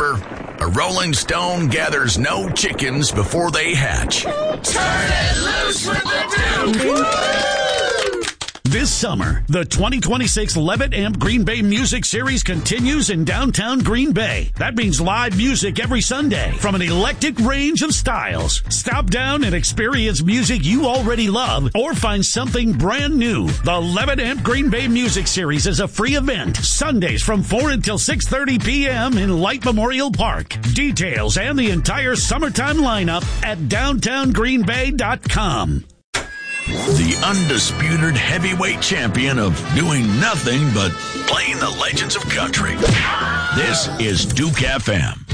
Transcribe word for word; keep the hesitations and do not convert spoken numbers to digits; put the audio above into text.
Remember, a Rolling Stone gathers no chickens before they hatch. Turn it loose with the Duke! This summer, the twenty twenty-six Levitt Amp Green Bay Music Series continues in downtown Green Bay. That means live music every Sunday from an eclectic range of styles. Stop down and experience music you already love or find something brand new. The Levitt Amp Green Bay Music Series is a free event. Sundays from four until six thirty p.m. in Light Memorial Park. Details and the entire summertime lineup at downtown green bay dot com. The undisputed heavyweight champion of doing nothing but playing the legends of country. This is Duke F M.